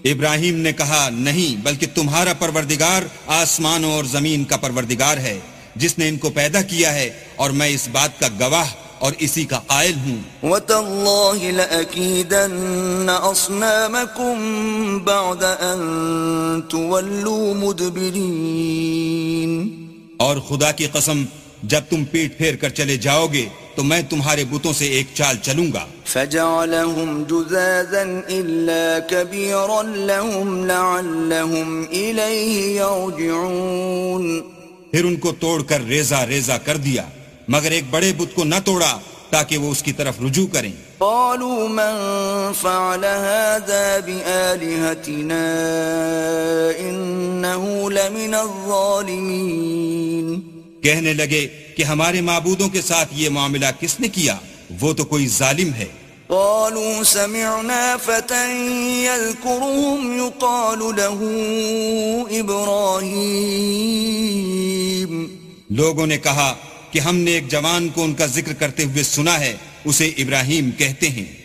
ابراہیم نے کہا نہیں، بلکہ تمہارا پروردگار آسمانوں اور زمین کا پروردگار ہے، جس نے ان کو پیدا کیا ہے، اور میں اس بات کا گواہ اور اسی کا قائل ہوں۔ وَتَاللَّهِ لَأَكِيدَنَّ أَصْنَامَكُمْ بَعْدَ أَن تُوَلُّوا مُدْبِرِينَ، اور خدا کی قسم جب تم پیٹ پھیر کر چلے جاؤ گے تو میں تمہارے بتوں سے ایک چال چلوں گا۔ فَجَعَلَهُمْ جُذَاذًا إِلَّا كَبِيرًا لَهُمْ لَعَلَّهُمْ إِلَيْهِ يَرْجِعُونَ، پھر ان کو توڑ کر ریزہ ریزہ کر دیا، مگر ایک بڑے بت کو نہ توڑا تاکہ وہ اس کی طرف رجوع کریں۔ قالوا من فعل هذا بآلهتنا إنه لمن الظالمين، کہنے لگے کہ ہمارے معبودوں کے ساتھ یہ معاملہ کس نے کیا، وہ تو کوئی ظالم ہے۔ قالوا سمعنا فتى يذكرهم يقال له إبراهيم، لوگوں نے کہا کہ ہم نے ایک جوان کو ان کا ذکر کرتے ہوئے سنا ہے، اسے ابراہیم کہتے ہیں۔